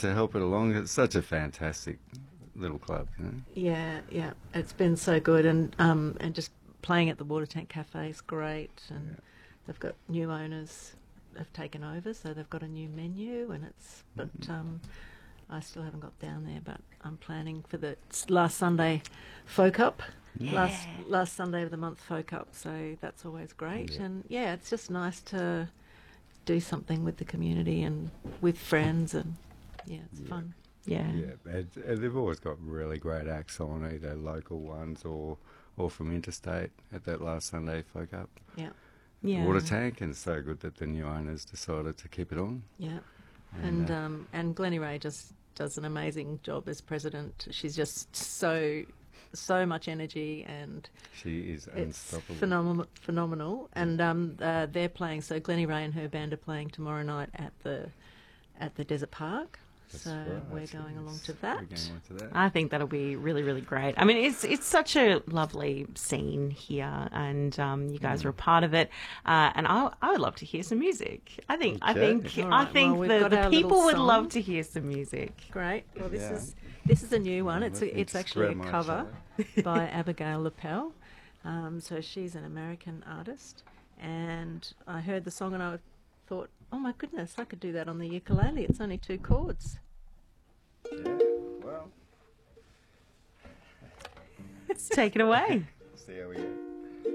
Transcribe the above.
to help it along. It's such a fantastic little club, you know. Yeah. It's been so good, and just playing at the Water Tank Cafe is great, and they've got new owners have taken over, so they've got a new menu, and I still haven't got down there, but I'm planning for the last Sunday folk up. Yeah. Last Sunday of the month folk up, so that's always great. Yeah. And it's just nice to do something with the community and with friends, and it's fun. Yeah. Yeah, they've always got really great acts on, either local ones or from interstate at that last Sunday folk up. Yeah. Water Tank, and it's so good that the new owners decided to keep it on. Yeah. And Glennie Ray just does an amazing job as president. She's just so much energy, and She is it's unstoppable. phenomenal. And they're playing. So Glennie Ray and her band are playing tomorrow night at the Desert Park. That's So right. we're going along to that. We're going along to that. I think that'll be really, really great. I mean, it's such a lovely scene here, and you guys are a part of it. And I would love to hear some music. I think All right, well, we've got the our people little would song. love to hear some music. Great. Well, Yeah. this is a new one. Let me It's just actually a grab my cover by Abigail Lapel. So she's an American artist, and I heard the song and I thought, oh my goodness, I could do that on the ukulele. It's only 2 chords. Yeah, well, Let's take it away. see how we go.